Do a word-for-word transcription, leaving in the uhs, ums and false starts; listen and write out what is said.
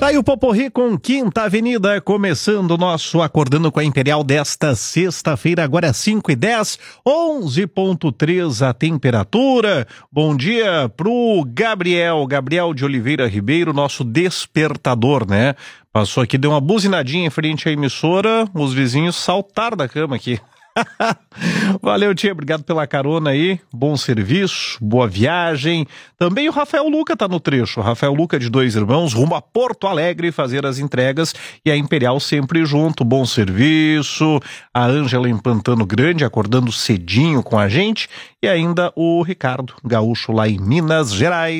Tá aí o Poporri com Quinta Avenida, começando o nosso Acordando com a Imperial desta sexta-feira, agora é cinco e dez, onze ponto três a temperatura. Bom dia pro Gabriel, Gabriel de Oliveira Ribeiro, nosso despertador, né? Passou aqui, deu uma buzinadinha em frente à emissora, os vizinhos saltaram da cama aqui. Valeu, tia, obrigado pela carona aí, bom serviço, boa viagem. Também o Rafael Luca tá no trecho, o Rafael Luca de Dois Irmãos, rumo a Porto Alegre fazer as entregas, e a Imperial sempre junto, bom serviço. A Ângela em Pantano Grande acordando cedinho com a gente, e ainda o Ricardo Gaúcho lá em Minas Gerais.